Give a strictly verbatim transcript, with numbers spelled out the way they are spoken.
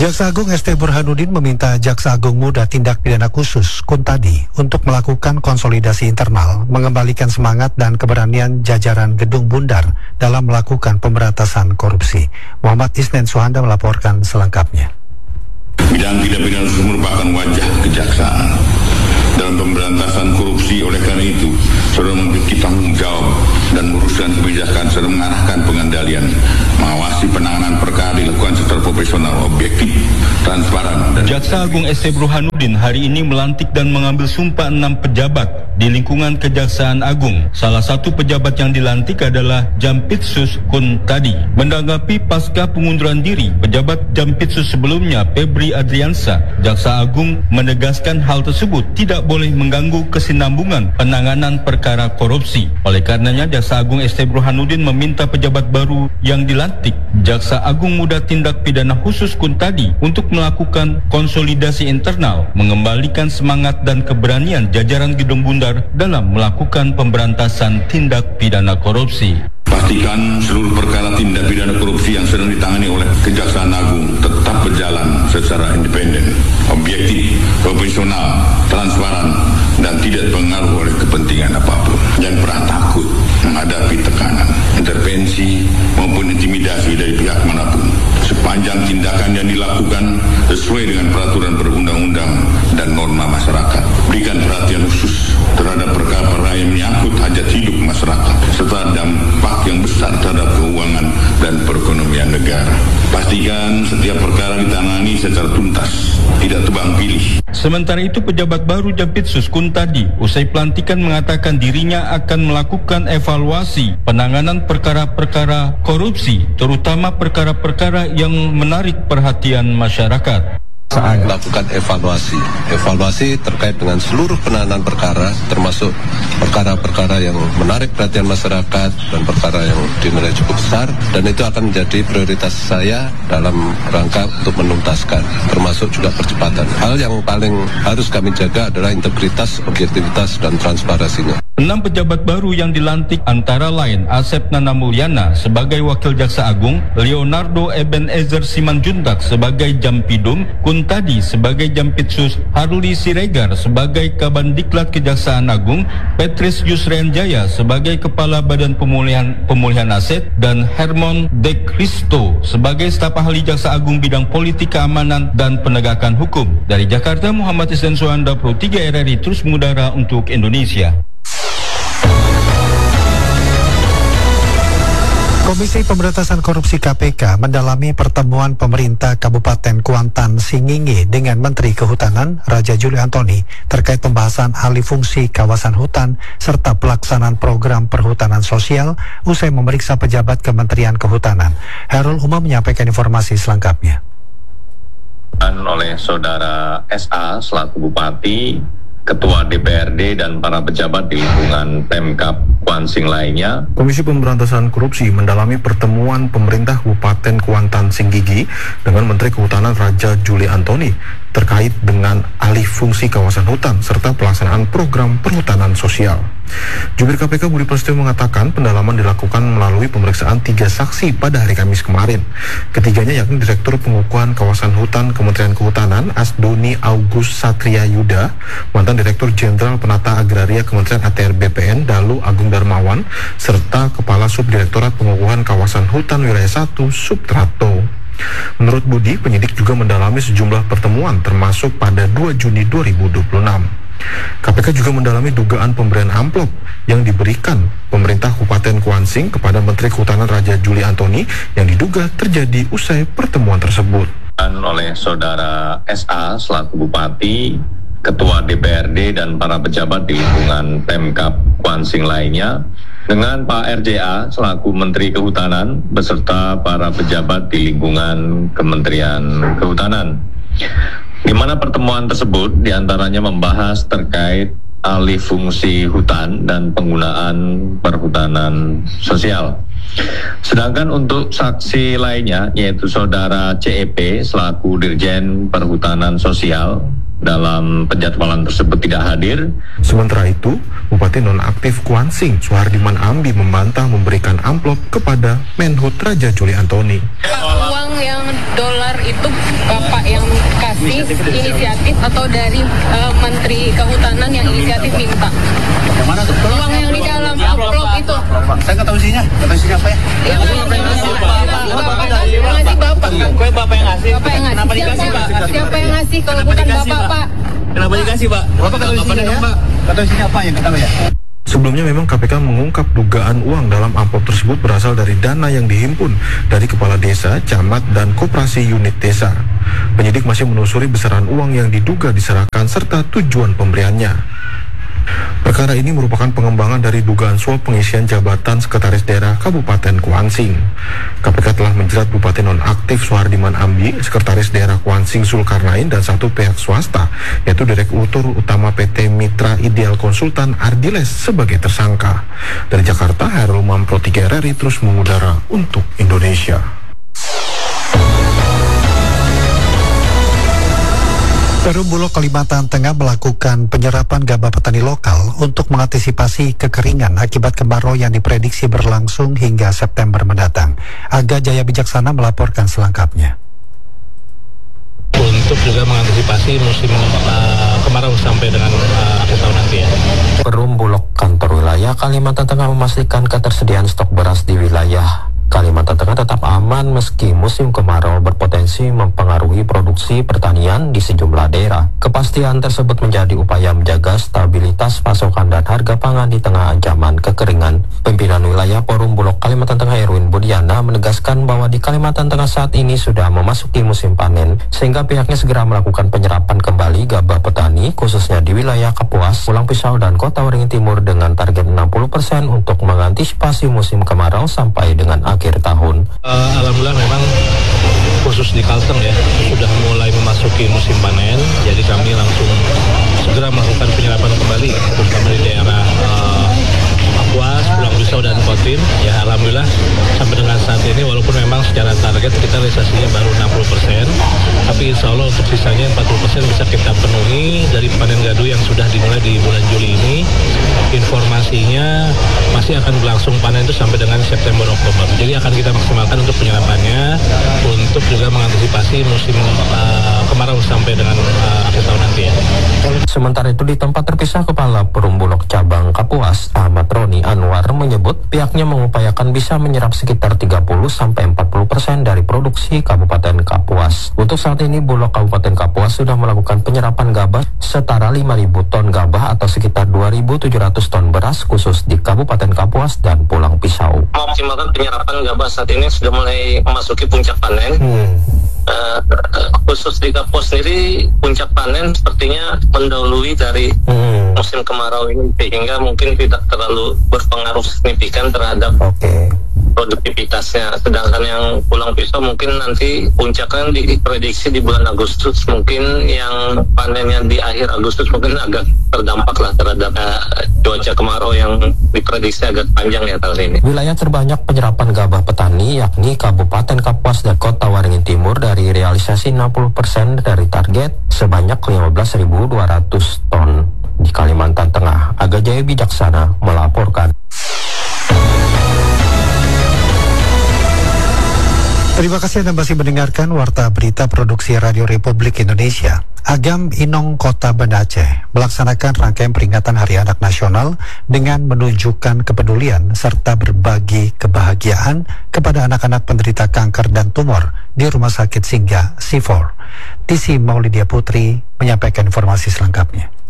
Jaksa Agung S T Burhanuddin meminta Jaksa Agung Muda Tindak Pidana Khusus Kuntadi untuk melakukan konsolidasi internal, mengembalikan semangat dan keberanian jajaran Gedung Bundar dalam melakukan pemberantasan korupsi. Muhammad Isnen Suhanda melaporkan selengkapnya. Bidang tindak pidana khusus merupakan wajah kejaksaan dalam pemberantasan korupsi. Oleh karena itu, saudara memiliki tanggung jawab dan merusakkan kebijakan serta mengarahkan pengendalian, mengawasi penanganan perkara dilakukan secara profesional, objektif, transparan. Dan Jaksa Agung S T Burhanuddin hari ini melantik dan mengambil sumpah enam pejabat di lingkungan Kejaksaan Agung. Salah satu pejabat yang dilantik adalah Jampitsus Kuntadi. Menanggapi pasca pengunduran diri pejabat Jampitsus sebelumnya, Febri Adriansa, Jaksa Agung menegaskan hal tersebut tidak boleh mengganggu kesinambungan penanganan perkara korupsi. Oleh karenanya, Jaksa Agung S T Burhanuddin meminta pejabat baru yang dilantik, Jaksa Agung Muda Tindak Pidana Khusus Kuntadi, untuk melakukan konsolidasi internal, mengembalikan semangat dan keberanian jajaran Gedung Bundar dalam melakukan pemberantasan tindak pidana korupsi. Pastikan seluruh perkara tindak pidana korupsi yang sedang ditangani oleh Kejaksaan Agung tetap berjalan secara independen, objektif, profesional, transparan, dan tidak dipengaruhi oleh kepentingan apapun. Jangan pernah takut menghadapi tekanan, intervensi, maupun intimidasi dari pihak manapun. Sepanjang tindakan yang dilakukan sesuai dengan peraturan perundang-undang dan norma masyarakat. Berikan perhatian khusus terhadap perkara-perkara yang menyangkut hajat hidup masyarakat, serta dampak yang besar terhadap keuangan dan perekonomian negara. Pastikan setiap perkara ditangani secara tuntas, tidak tebang pilih. Sementara itu, pejabat baru Jampitsus Kuntadi usai pelantikan mengatakan dirinya akan melakukan evaluasi penanganan perkara-perkara korupsi, terutama perkara-perkara yang menarik perhatian masyarakat. Melakukan evaluasi evaluasi terkait dengan seluruh penanganan perkara, termasuk perkara-perkara yang menarik perhatian masyarakat dan perkara yang dinilai cukup besar, dan itu akan menjadi prioritas saya dalam rangka untuk menuntaskan, termasuk juga percepatan. Hal yang paling harus kami jaga adalah integritas, objektivitas, dan transparansinya. Enam pejabat baru yang dilantik antara lain Asep Nana Mulyana sebagai Wakil Jaksa Agung, Leonardo Ebenezer Simanjuntak sebagai Jampidum, Kuntadi sebagai Jampitsus, Harli Siregar sebagai Kabandiklat Kejaksaan Agung, Petris Yusrianjaya sebagai Kepala Badan Pemulihan Pemulihan Aset, dan Hermon De Cristo sebagai Staf Ahli Jaksa Agung Bidang Politik Keamanan dan Penegakan Hukum. Dari Jakarta, Muhammad Isnen Suhanda, Pro tiga R R I terus mengudara untuk Indonesia. Komisi Pemberantasan Korupsi K P K mendalami pertemuan pemerintah Kabupaten Kuantan Singingi dengan Menteri Kehutanan Raja Juli Antoni terkait pembahasan alih fungsi kawasan hutan serta pelaksanaan program perhutanan sosial usai memeriksa pejabat Kementerian Kehutanan. Herul Umam menyampaikan informasi selengkapnya. Oleh Saudara S A selaku Bupati, Ketua D P R D, dan para pejabat di lingkungan Pemkab Kuansing lainnya. Komisi Pemberantasan Korupsi mendalami pertemuan pemerintah Kabupaten Kuantan Singgigi dengan Menteri Kehutanan Raja Juli Antoni terkait dengan alih fungsi kawasan hutan serta pelaksanaan program perhutanan sosial. Jubir K P K Budi Prasetyo mengatakan pendalaman dilakukan melalui pemeriksaan tiga saksi pada hari Kamis kemarin. Ketiganya yakni Direktur Pengukuhan Kawasan Hutan Kementerian Kehutanan Asdoni August Satria Yuda, mantan Direktur Jenderal Penata Agraria Kementerian A T R B P N Dalu Agung Darmawan, serta Kepala Subdirektorat Pengukuhan Kawasan Hutan Wilayah satu Subtrato. Menurut Budi, penyidik juga mendalami sejumlah pertemuan termasuk pada dua Juni dua ribu dua puluh enam. K P K juga mendalami dugaan pemberian amplop yang diberikan pemerintah Kabupaten Kuansing kepada Menteri Kehutanan Raja Juli Antoni yang diduga terjadi usai pertemuan tersebut. Oleh Saudara S A selaku Bupati, Ketua D P R D, dan para pejabat di lingkungan Pemkab Kuansing lainnya, dengan Pak R J A selaku Menteri Kehutanan beserta para pejabat di lingkungan Kementerian Kehutanan. Di mana pertemuan tersebut diantaranya membahas terkait alih fungsi hutan dan penggunaan perhutanan sosial. Sedangkan untuk saksi lainnya, yaitu Saudara C E P selaku Dirjen Perhutanan Sosial, dalam penjadwalan tersebut tidak hadir. Sementara itu, Bupati Nonaktif Kuansing Suhardiman Ambi membantah memberikan amplop kepada Menhub Raja Juli Antoni. Uang yang dolar itu Bapak yang kasih inisiatif atau dari uh, Menteri Kehutanan yang inisiatif minta? Yang mana tuh? Uang yang di dalam amplop itu. Saya nggak tahu isinya, nggak tahu isinya apa ya? Iya, Bapak yang ngasih Bapak. Kue Bapak yang ngasih. Bapak yang ngasih. Kenapa dikasih, Pak? Siapa yang ngasih kalau bukan Bapak, Pak? Kenapa dikasih, Pak? Bapak nggak tahu isinya ya? Nggak tahu isinya apa yang nggak tahu ya? Sebelumnya memang K P K mengungkap dugaan uang dalam amplop tersebut berasal dari dana yang dihimpun dari kepala desa, camat, dan koperasi unit desa. Penyidik masih menelusuri besaran uang yang diduga diserahkan serta tujuan pemberiannya. Perkara ini merupakan pengembangan dari dugaan suap pengisian jabatan Sekretaris Daerah Kabupaten Kuansing. K P K telah menjerat Bupati nonaktif Suhardiman Ambi, Sekretaris Daerah Kuansing Zulkarnain, dan satu pihak swasta, yaitu Direktur Utama P T Mitra Ideal Konsultan Ardiles sebagai tersangka. Dari Jakarta, Hairul Mampro tiga R R I terus mengudara untuk Indonesia. Perum Bulog Kalimantan Tengah melakukan penyerapan gabah petani lokal untuk mengantisipasi kekeringan akibat kemarau yang diprediksi berlangsung hingga September mendatang. Aga Jaya Bijaksana melaporkan selengkapnya. Untuk juga mengantisipasi musim uh, kemarau sampai dengan uh, akhir tahun nanti ya. Perum Bulog Kantor Wilayah Kalimantan Tengah memastikan ketersediaan stok beras di wilayah Kalimantan Tengah tetap aman meski musim kemarau berpotensi mempengaruhi produksi pertanian di sejumlah daerah. Kepastian tersebut menjadi upaya menjaga stabilitas pasokan dan harga pangan di tengah ancaman kekeringan. Pimpinan wilayah Forum Bulog Kalimantan Tengah Erwin Budiana menegaskan bahwa di Kalimantan Tengah saat ini sudah memasuki musim panen, sehingga pihaknya segera melakukan penyerapan kembali gabah petani khususnya di wilayah Kapuas, Pulang Pisau, dan Kota Waringin Timur dengan target enam puluh persen untuk mengantisipasi musim kemarau sampai dengan akhir akhir tahun. Uh, Alhamdulillah memang khusus di Kalteng ya sudah mulai memasuki musim panen, jadi kami langsung segera melakukan penyerapan kembali terutama di daerah uh, Kapuas, Pulang Pisau, dan Kotin. Ya alhamdulillah sampai dengan saat ini walaupun memang secara target kita realisasinya baru enam puluh persen, tapi insya Allah untuk sisanya empat puluh persen bisa kita penuhi dari panen gadu yang sudah dimulai di bulan Juli ini. Informasinya masih akan berlangsung panen itu sampai dengan September Oktober. Jadi akan kita maksimalkan untuk penyerapannya untuk juga mengantisipasi musim uh, kemarau sampai dengan uh, akhir tahun nanti ya. Sementara itu di tempat terpisah, Kepala Perum Bulog Cabang Kapuas Ahmad Roni Anwar menyebut pihaknya mengupayakan bisa menyerap sekitar tiga puluh sampai empat puluh persen dari produksi Kabupaten Kapuas. Untuk saat ini Bulog Kabupaten Kapuas sudah melakukan penyerapan gabah setara lima ribu ton gabah atau sekitar dua ribu tujuh ratus ton beras khusus di Kabupaten Kapuas dan Pulang Pisau. Maksimalkan penyerapan gabah saat ini sudah mulai memasuki puncak panen. Hmm. Uh, uh, khusus di Kapuas sendiri puncak panen sepertinya mendahului dari hmm. musim kemarau ini sehingga mungkin tidak terlalu berpengaruh signifikan terhadap okay. produktivitasnya. Sedangkan yang Pulang Pisau mungkin nanti puncaknya diprediksi di bulan Agustus, mungkin yang panennya di akhir Agustus mungkin agak terdampak lah terhadap uh, cuaca kemarau yang diprediksi agak panjang ya tahun ini. Wilayah terbanyak penyerapan gabah petani yakni Kabupaten Kapuas dan Kota Waringin Timur dari realisasi enam puluh persen dari target sebanyak lima belas ribu dua ratus ton. Di Kalimantan Tengah, Aga Jaya Bijaksana melaporkan. Terima kasih Anda masih mendengarkan Warta Berita Produksi Radio Republik Indonesia. Agam Inong Kota Banda Aceh melaksanakan rangkaian peringatan Hari Anak Nasional dengan menunjukkan kepedulian serta berbagi kebahagiaan kepada anak-anak penderita kanker dan tumor di Rumah Sakit Singgah C empat. Tisi Maulidia Putri menyampaikan informasi selengkapnya.